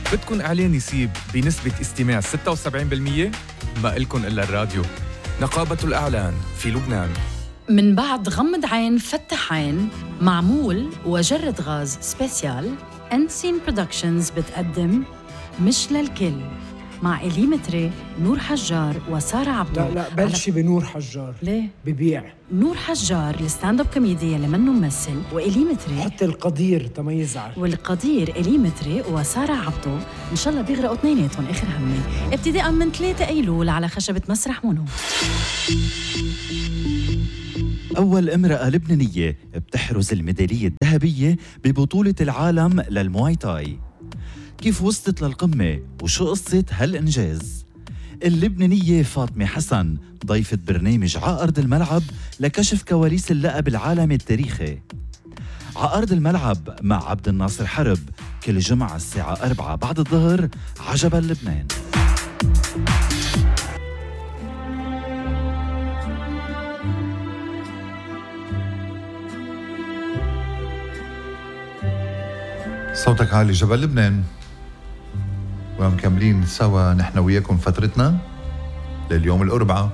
بدكن إعلان يسيب بنسبة استماع 76%؟ ما إلكن إلا الراديو. نقابة الإعلان في لبنان. من بعد غمض عين فتح عين معمول وجرد غاز سبيسيال، أنسين برودكشنز بتقدم مش للكل مع إليمتري، نور حجار وسارة عبدو. لا بلشي بنور حجار. ليه؟ ببيع نور حجار الستاند اب كوميدي اللي منه ممثل، وإليمتري حتى القدير تميزعر، والقدير إليمتري وسارة عبدو. إن شاء الله بيغرقوا اثنيناتهم آخر همي، ابتداء من 3 أيلول على خشبة مسرح مونو. أول امرأة لبنانية بتحرز الميدالية الذهبية ببطولة العالم للمواي تاي. كيف وصلت للقمة وشو قصة هالإنجاز؟ اللبنانية فاطمة حسن ضيفة برنامج عأرض الملعب لكشف كواليس اللقب العالمي التاريخي. عأرض الملعب مع عبد الناصر حرب كل جمعة الساعة 4 بعد الظهر. عجبا لبنان. صوتك عالي جبل لبنان، ومكملين سوا نحن وياكم فترتنا لليوم الأربعاء.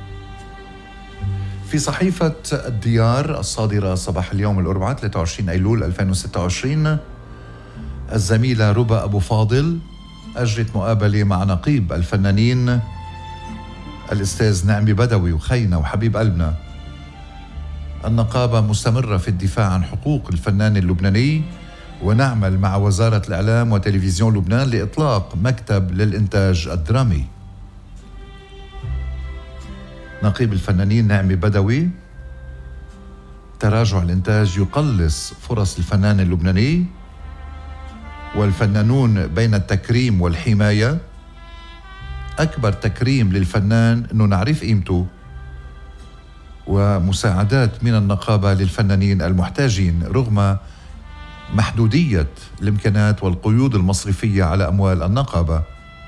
في صحيفة الديار الصادرة صباح اليوم الأربعاء 23 أيلول 2026 الزميلة ربا أبو فاضل أجرت مقابلة مع نقيب الفنانين الأستاذ نعمي بدوي وخينا وحبيب قلبنا. النقابة مستمرة في الدفاع عن حقوق الفنان اللبناني، ونعمل مع وزارة الإعلام وتلفزيون لبنان لإطلاق مكتب للإنتاج الدرامي. نقيب الفنانين نعمي بدوي: تراجع الإنتاج يقلص فرص الفنان اللبناني، والفنانون بين التكريم والحماية. أكبر تكريم للفنان أنه نعرف قيمته، ومساعدات من النقابة للفنانين المحتاجين رغم محدودية الإمكانات والقيود المصرفية على أموال النقابة.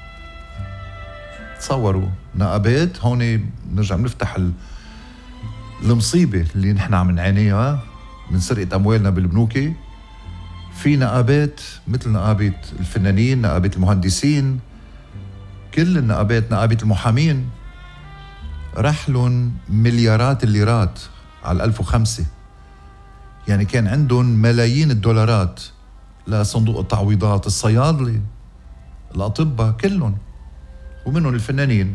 تصوروا نقابات، هون نرجع نفتح المصيبة اللي نحن عم نعانيها من سرقة أموالنا بالبنوك. في نقابات مثل نقابة الفنانين، نقابة المهندسين، كل النقابات، نقابة المحامين، رحلن مليارات الليرات على 1005. يعني كان عندهم ملايين الدولارات لصندوق التعويضات، الصيادلة، الأطباء كلهم، ومنهم الفنانين.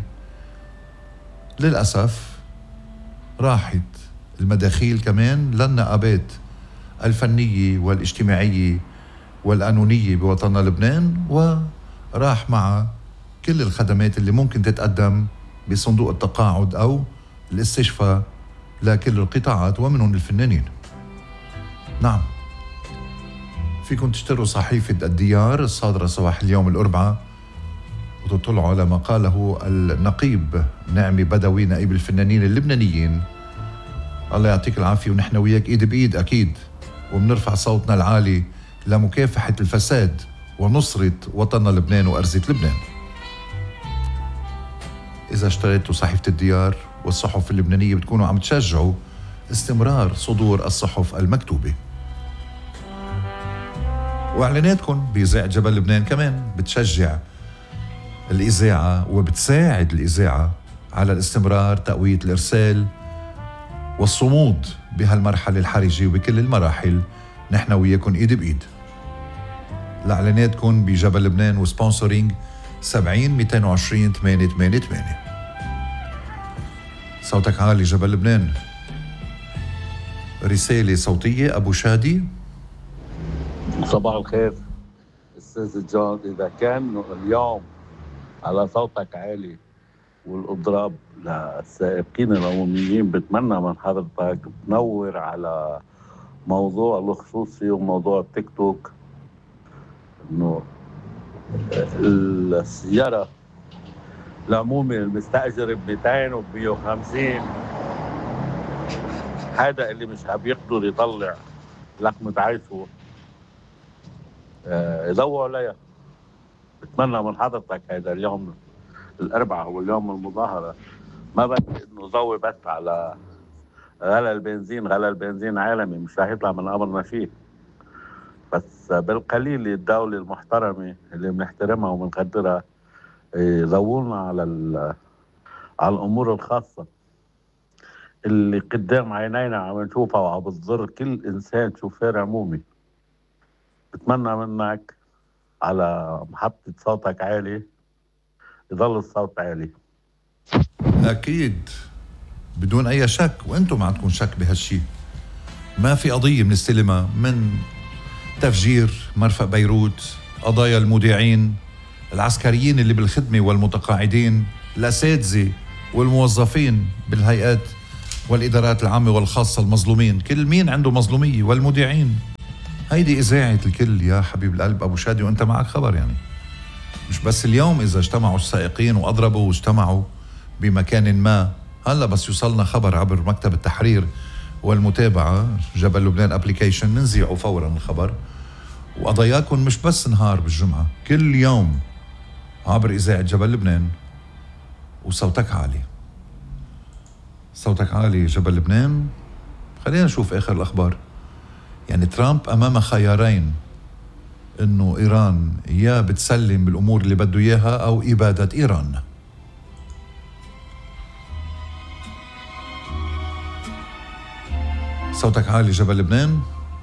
للأسف راحت المداخيل كمان للنقابات الفنية والاجتماعية والقانونية بوطننا لبنان، وراح مع كل الخدمات اللي ممكن تتقدم بصندوق التقاعد أو الاستشفاء لكل القطاعات ومنهم الفنانين. نعم، فيكم تشتروا صحيفة الديار الصادرة صباح اليوم الأربعاء وتطلعوا على ما قاله النقيب نعمي بدوي نائب الفنانين اللبنانيين. الله يعطيك العافية، ونحن وياك إيد بإيد أكيد، وبنرفع صوتنا العالي لمكافحة الفساد ونصرة وطننا لبنان وأرزة لبنان. إذا اشتريتوا صحيفة الديار والصحف اللبنانية بتكونوا عم تشجعوا استمرار صدور الصحف المكتوبة. وإعلاناتكم بإذاعة جبل لبنان كمان بتشجع الإذاعة وبتساعد الإذاعة على الاستمرار، تقوية الإرسال والصمود بهالمرحلة الحرجة وبكل المراحل. نحن وياكم إيد بإيد. لإعلاناتكم بجبل لبنان وسبونسورينج 70 220 888. صوتك عالي جبل لبنان. رسالة صوتية أبو شادي. صباح الخير أستاذ جون، إذا كان اليوم على صوتك عالي والإضراب للسائقين العموميين، بتمنى من حضرتك تنور على موضوع الخصوصي وموضوع التيك توك، إنه السيارة العمومي المستأجر ب 200 و 150 هذا اللي مش عم يقدر يطلع لقمة عيشه يدور عليها. بتمنى من حضرتك هذا اليوم الأربعاء هو اليوم المظاهرة، ما بدي إنه ضوي بس على غلا البنزين. غلا البنزين عالمي مش رح يطلع من أمرنا فيه، بس بس بالقليل الدولة المحترمة اللي بنحترمها وبنقدرها ضوونا على الأمور الخاصة اللي قدام عينينا عم نشوفها وعم بتضر كل إنسان شوفير عمومي. بتمنى منك على محطة صوتك عالي يضل الصوت عالي. أكيد بدون أي شك، وأنتم ما عندكم شك بهالشي. ما في قضية بنستلمها من تفجير مرفأ بيروت، قضايا المذيعين، العسكريين اللي بالخدمة والمتقاعدين، الأساتذة والموظفين بالهيئات والإدارات العامة والخاصة المظلومين، كل مين عنده مظلومية، والمذيعين. هيدي إذاعة الكل يا حبيب القلب أبو شادي، وأنت معك خبر يعني. مش بس اليوم إذا اجتمعوا السائقين وأضربوا واجتمعوا بمكان ما، هلا بس يوصلنا خبر عبر مكتب التحرير والمتابعة جبل لبنان ابليكيشن ننزيعوا فورا الخبر. وقضاياكم مش بس نهار بالجمعة، كل يوم عبر إذاعة جبل لبنان. وصوتك عالي، صوتك عالي جبل لبنان. خلينا نشوف آخر الأخبار. يعني ترامب أمام خيارين، إنه إيران يا بتسلم بالأمور اللي بده إياها أو إبادة إيران. صوتك عالي جبل لبنان.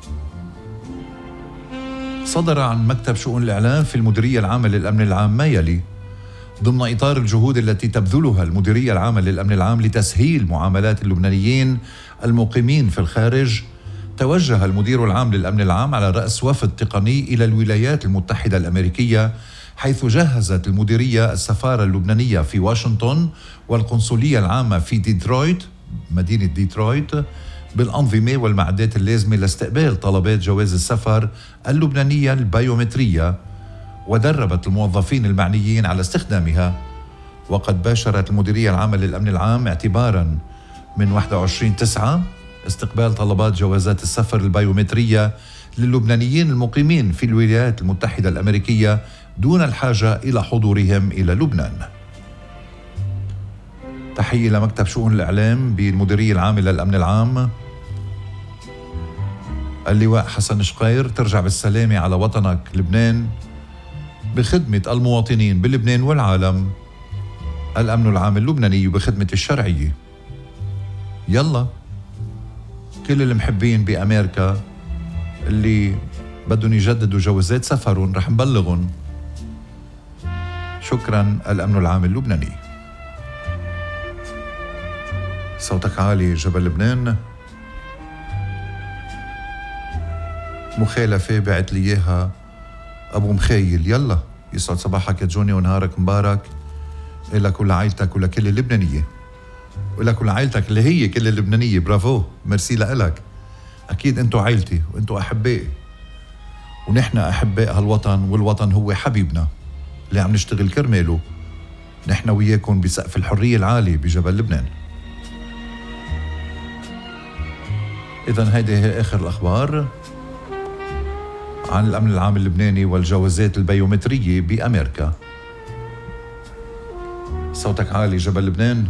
صدر عن مكتب شؤون الإعلام في المديرية العامة للأمن العام ما يلي: ضمن إطار الجهود التي تبذلها المديرية العامة للأمن العام لتسهيل معاملات اللبنانيين المقيمين في الخارج، توجه المدير العام للأمن العام على رأس وفد تقني إلى الولايات المتحدة الأمريكية، حيث جهزت المديرية السفارة اللبنانية في واشنطن والقنصلية العامة في ديترويت مدينة ديترويت بالأنظمة والمعدات اللازمة لاستقبال طلبات جواز السفر اللبنانية البيومترية، ودربت الموظفين المعنيين على استخدامها. وقد باشرت المديرية العامة للأمن العام اعتباراً من 21/9 استقبال طلبات جوازات السفر البيومترية للبنانيين المقيمين في الولايات المتحدة الأمريكية دون الحاجة إلى حضورهم إلى لبنان. تحية لمكتب شؤون الإعلام بالمديرية العامة للأمن العام. اللواء حسن شقير، ترجع بالسلامة على وطنك لبنان بخدمة المواطنين بلبنان والعالم. الأمن العام اللبناني بخدمة الشرعية. يلا كل المحبين بأمريكا اللي بدهم يجددوا جوازات سفرهم رح نبلغهم. شكرا الأمن العام اللبناني. صوتك عالي جبل لبنان. مخالفة بعت لي إياها أبو مخيل. يلا يسعد صباحك يا جوني ونهارك مبارك إلك ولعائلتك ولكل اللبنانية، ولك ولعائلتك اللي هي كل اللبنانية. برافو، مرسي لك. أكيد أنتوا عائلتي وأنتوا أحبائي، ونحن أحباء هالوطن، والوطن هو حبيبنا اللي عم نشتغل كرماله نحن وياكم بسقف الحرية العالي بجبل لبنان. إذن هيدي هي آخر الأخبار عن الأمن العام اللبناني والجوازات البيومترية بأمريكا. صوتك عالي جبل لبنان.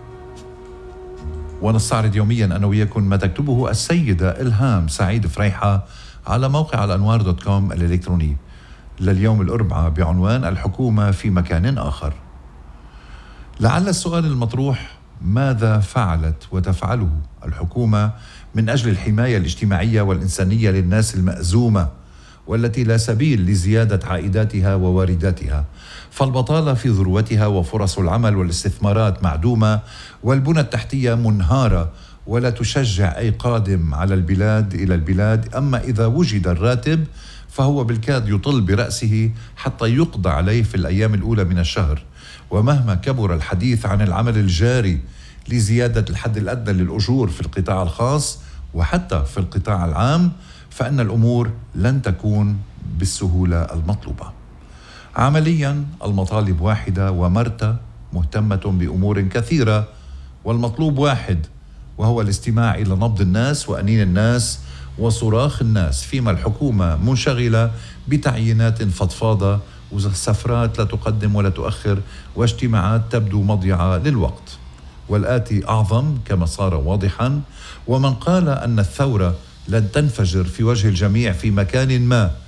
ونستعرض يوميا أنا وياكم ما تكتبه السيدة إلهام سعيد فريحة على موقع الأنوار.com الإلكتروني لليوم الأربعاء بعنوان الحكومة في مكان آخر. لعل السؤال المطروح: ماذا فعلت وتفعله الحكومة من أجل الحماية الاجتماعية والإنسانية للناس المأزومة والتي لا سبيل لزيادة عائداتها ووارداتها؟ فالبطالة في ذروتها وفرص العمل والاستثمارات معدومة والبنى التحتية منهارة ولا تشجع أي قادم على البلاد إلى البلاد. أما إذا وجد الراتب فهو بالكاد يطل برأسه حتى يقضى عليه في الأيام الأولى من الشهر. ومهما كبر الحديث عن العمل الجاري لزيادة الحد الأدنى للأجور في القطاع الخاص وحتى في القطاع العام، فإن الأمور لن تكون بالسهولة المطلوبة. عمليا المطالب واحدة ومرتة مهتمة بأمور كثيرة، والمطلوب واحد وهو الاستماع إلى نبض الناس وأنين الناس وصراخ الناس، فيما الحكومة منشغلة بتعيينات فضفاضة وسفرات لا تقدم ولا تؤخر واجتماعات تبدو مضيعة للوقت. والآتي أعظم كما صار واضحا: ومن قال أن الثورة لن تنفجر في وجه الجميع في مكان ما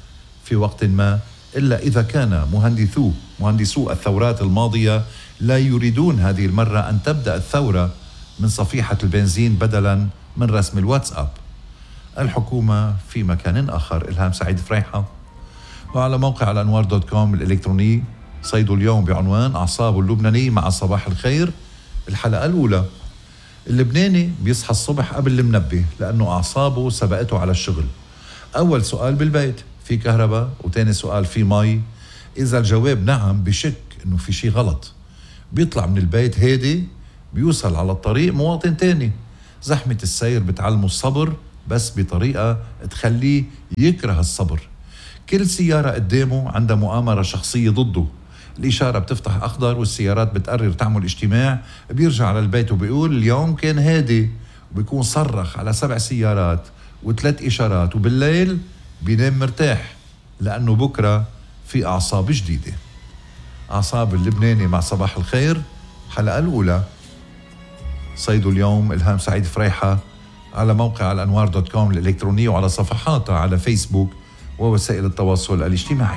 في وقت ما، إلا إذا كان مهندسو الثورات الماضية لا يريدون هذه المرة أن تبدأ الثورة من صفيحة البنزين بدلاً من رسم الواتساب. الحكومة في مكان آخر. إلهام سعيد فريحة. وعلى موقع الأنوار.com الإلكتروني صيد اليوم بعنوان أعصاب اللبناني مع صباح الخير. الحلقة الأولى: اللبناني بيصحى الصبح قبل المنبه لأنه أعصابه سبقته على الشغل. أول سؤال: بالبيت في كهرباء؟ وتاني سؤال: في مي؟ إذا الجواب نعم بشك إنه في شيء غلط. بيطلع من البيت هادي، بيوصل على الطريق مواطن تاني. زحمة السير بتعلمه الصبر بس بطريقة تخليه يكره الصبر. كل سيارة قدامه عندها مؤامرة شخصية ضده. الإشارة بتفتح أخضر والسيارات بتقرر تعمل اجتماع. بيرجع على البيت وبيقول اليوم كان هادي، وبيكون صرخ على 7 سيارات و3 إشارات، وبالليل بينام مرتاح لأنه بكرة في أعصاب جديدة. أعصاب اللبناني مع صباح الخير. حلقة الأولى. صيد اليوم إلهام سعيد فريحة، على موقع الأنوار.com الإلكتروني وعلى صفحاتها على فيسبوك ووسائل التواصل الاجتماعي.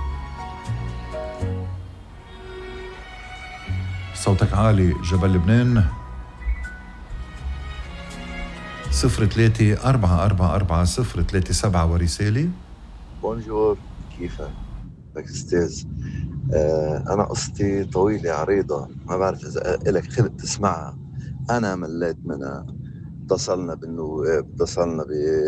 صوتك عالي جبل لبنان. 03-444-037 ورسالة. بونجور، كيفك؟ لك استاذ. أنا قصتي طويلة عريضة، ما بعرف إذا إلك خلق تسمعها. أنا مليت منها. اتصلنا بالنواب، اتصلنا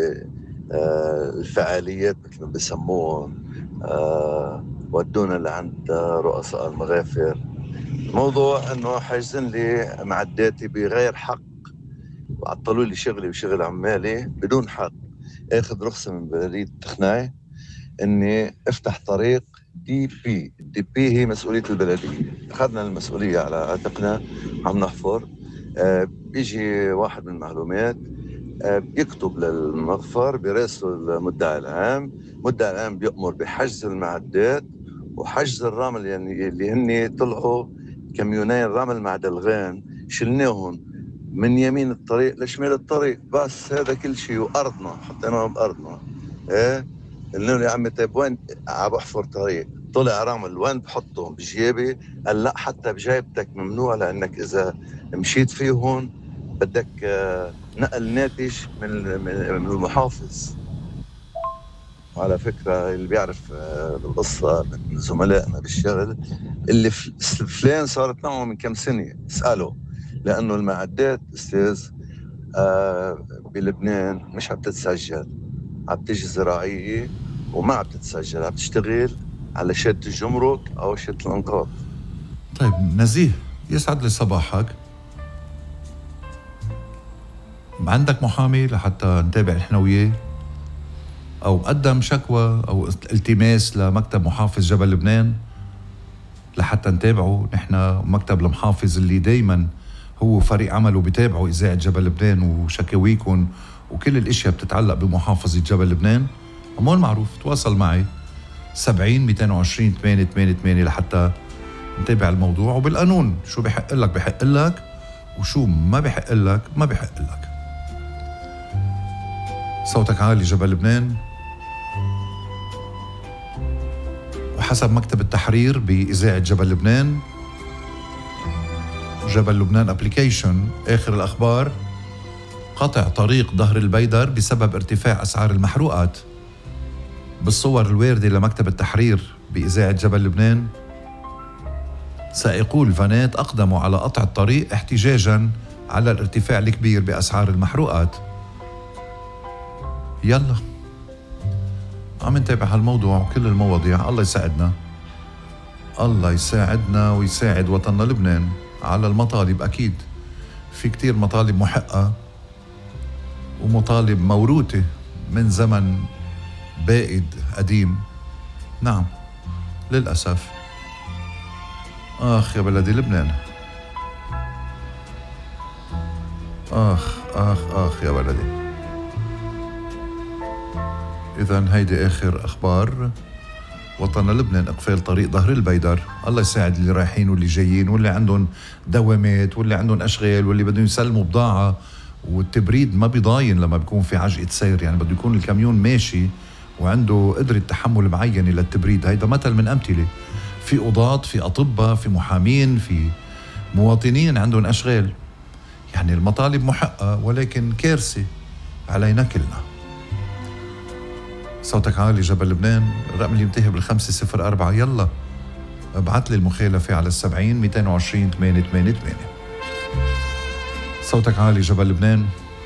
بالفعاليات مثل ما بسموهم، ودونا لعند رؤساء المغافر. الموضوع إنه حاجزين لي معداتي بغير حق، وعطلوا لي شغلي وشغل عمالي بدون حق. اخذ رخصة من بلدية تخناي إني افتح طريق دي بي. الدي بي هي مسؤولية البلدية. أخذنا المسؤولية على عاتقنا، عم نحفر. بيجي واحد من المعلومات، بيكتب للمغفر، بيراسله المدعي العام. المدعي العام بيأمر بحجز المعدات وحجز الرمل، يعني اللي هني طلعوا كميونين رمل مع دلغان، شلناهم من يمين الطريق لشمال الطريق. بس هذا كل شيء، وأرضنا حطيناهم بأرضنا. قلنا له يا عمي طيب وين؟ عم بحفر طريق، طلع رمل، وين بحطهم؟ بجيبي. قال لا، حتى بجيبتك ممنوع، لأنك إذا مشيت فيهم بدك نقل ناتج من المحافظ. وعلى فكرة اللي بيعرف القصة من زملائنا بالشغل، اللي فلان صارت معه من كم سنة، اسأله. لأنه المعدات أستاذ بلبنان مش عم تتسجل، عم تيجي زراعية وما عم تتسجل، عم تشتغل على شهادة الجمرك أو شهادة الأنقاض. طيب نزيه، يسعد لي صباحك. عندك محامي لحتى نتابع نحن وياه؟ أو قدم شكوى أو التماس لمكتب محافظ جبل لبنان لحتى نتابعه نحن؟ مكتب المحافظ اللي دايما هو فريق عمله بتابعه إذاعة جبل لبنان وشكاويكم وكل الاشياء بتتعلق بمحافظة جبل لبنان. أمول معروف، تواصل معي 70-220-888 لحتى نتابع الموضوع. وبالقانون شو بحق لك بحق لك، وشو ما بحق لك ما بحق لك. صوتك عالي جبل لبنان. وحسب مكتب التحرير بإذاعة جبل لبنان، جبل لبنان أبليكيشن، آخر الأخبار: قطع طريق ظهر البيدر بسبب ارتفاع أسعار المحروقات. بالصور الواردة لمكتب التحرير بإذاعة جبل لبنان، سائقو الفانات أقدموا على قطع الطريق احتجاجاً على الارتفاع الكبير بأسعار المحروقات. يلا عم نتابع هالموضوع وكل المواضيع. الله يساعدنا، الله يساعدنا ويساعد وطننا لبنان على المطالب. أكيد في كتير مطالب محقة ومطالب موروثة من زمن بائد قديم. نعم للأسف. آخ يا بلدي لبنان، آخ آخ آخ يا بلدي. إذن هيدي آخر أخبار وطننا لبنان. إقفال طريق ظهر البيدر. الله يساعد اللي رايحين واللي جايين واللي عندهم دوامات واللي عندهم أشغال واللي بدهم يسلموا بضاعة. والتبريد ما بيضاين لما بيكون في عجقة سير، يعني بده يكون الكاميون ماشي وعنده قدرة تحمل معينة للتبريد. هيدا مثل من أمثلة. في قضاة، في أطباء، في محامين، في مواطنين عندهم أشغال. يعني المطالب محقة ولكن كارثة علينا كلنا. صوتك عالي جبل لبنان، الرقم اللي ينتهي بال504. يلا ابعت لي المخالفة على 70 220 888. صوتك عالي جبل لبنان،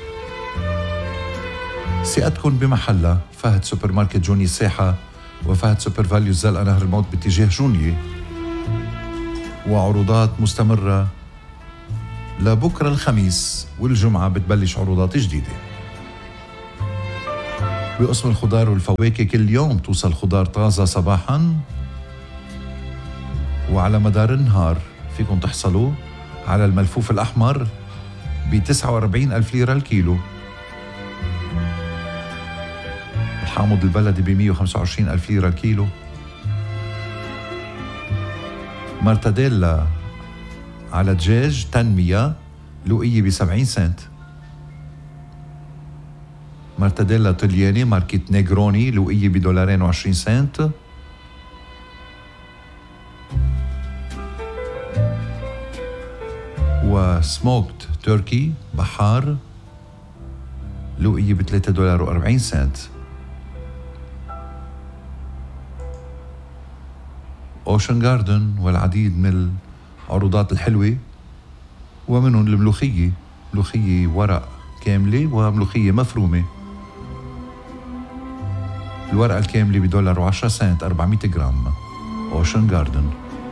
ثقتكم بمحلها. فهد سوبر ماركت جوني الساحة وفهد سوبر فاليو الزلقة نهر الموت باتجاه جونية، وعروضات مستمرة لبكرة الخميس والجمعة بتبلش عروضات جديدة. بقسم الخضار والفواكه كل يوم توصل خضار طازة صباحاً، وعلى مدار النهار فيكم تحصلوا على الملفوف الأحمر ب49,000 ليرة الكيلو، الحامض البلدي ب125,000 ليرة الكيلو، مرتديلا على دجاج تنمية لوقية ب70 سنت، مرتديلا طلياني ماركة نيغروني لوقية $2.20 سنت، وسموكت تركي بحار لوقية $3.40 سنت. اوشن جاردن والعديد من العروضات الحلوة، ومنهم الملوخية، ملوخية ورق كاملة وملوخية مفرومة. الورقة الكاملة $1.10 سنت 400 جرام. اوشن جاردن.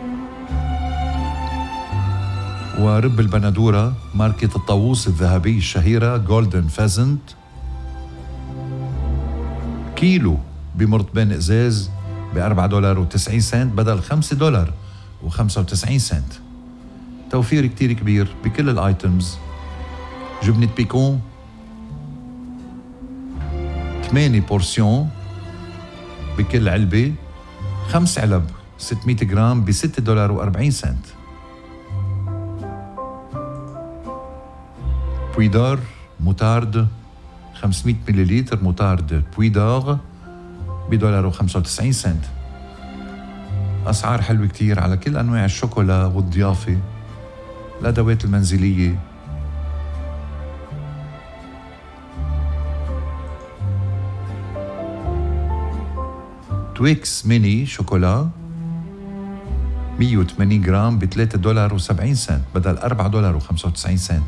ورب البندورة ماركة الطاووس الذهبي الشهيرة جولدن فيزنت كيلو بمرطبان ازاز $4.90 سنت بدل $5.95 سنت. توفير كتير كبير بكل الايتمز. جبنة بيكون 8 بورسيون بكل علبة، 5 علب 600 جرام $6.40 سنت. بويدار موتارد 500 مليلتر موتارد بويدار $1.95 سنت. أسعار حلوة كتير على كل أنواع الشوكولا والضيافة، الأدوات المنزلية. تويكس ميني شوكولا 180 جرام $3.70 سنت بدل $4.95 سنت.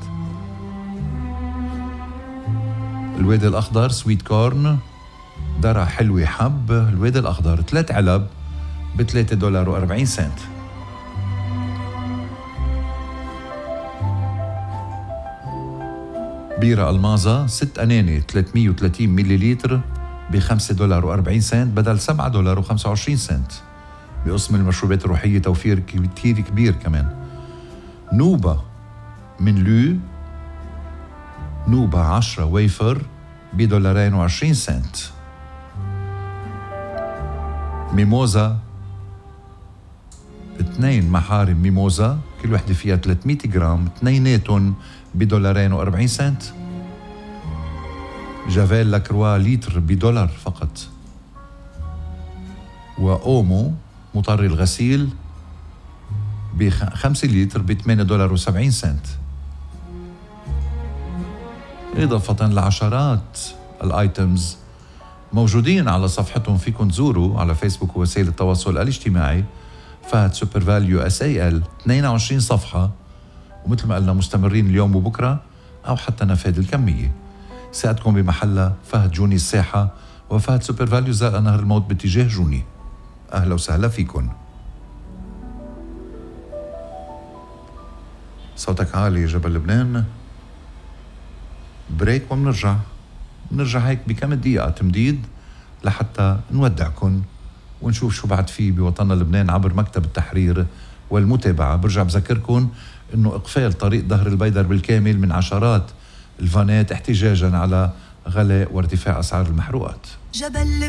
الوادي الأخضر سويت كورن درع حلوة حب الوادي الأخضر 3 علب $3.40 سنت. بيرة ألمازة 6 أناني 330 مليلتر $5.40 سنت بدل $7.25 سنت. بقسم المشروبات الروحية توفير كتير كبير كمان. نوبة من لو نوبة 10 ويفر $2.20 سنت. ميموزا 2 محارم ميموزا كل وحدة فيها 300 جرام، 2 $2.40 سنت. جافيل لاكروا لتر $1 فقط. وأومو مطري الغسيل ب5 لتر $8.70 سنت. إضافة لعشرات الآيتمز موجودين على صفحتهم، فيكم تزوروا على فيسبوك ووسائل التواصل الاجتماعي فهد سوبر فاليو SAL 22 صفحة، ومثل ما قلنا مستمرين اليوم وبكرة أو حتى نفاذ الكمية. ساعتكم بمحلة فهد جوني الساحة وفهد سوبر فاليو زلقة نهر الموت باتجاه جوني. أهلا وسهلا فيكم. صوتك عالي جبل لبنان. بريك ومنرجع هيك بكم دقيقة تمديد لحتى نودعكم ونشوف شو بعد فيه بوطننا لبنان عبر مكتب التحرير والمتابعة. برجع بذكركم انه اقفال طريق ظهر البيدر بالكامل من عشرات الفانات احتجاجا على غلاء وارتفاع اسعار المحروقات.